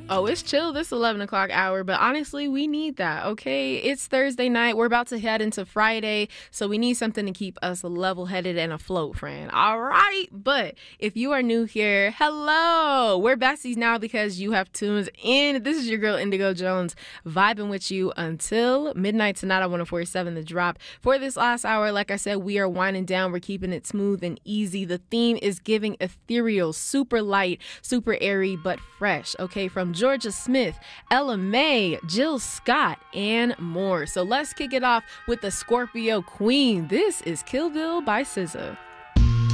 Oh, it's chill this 11 o'clock hour, but honestly, we need that, okay? It's Thursday night. We're about to head into Friday, so we need something to keep us level-headed and afloat, friend. All right? But if you are new here, hello! We're besties now because you have tuned in. This is your girl, Indigo Jones, vibing with you until midnight tonight on 104.7 The Drop. For this last hour, like I said, we are winding down. We're keeping it smooth and easy. The theme is giving ethereal, super light, super airy, but fresh, okay? From Georgia Smith, Ella Mai, Jill Scott, and more. So let's kick it off with the Scorpio Queen. This is Kill Bill by SZA.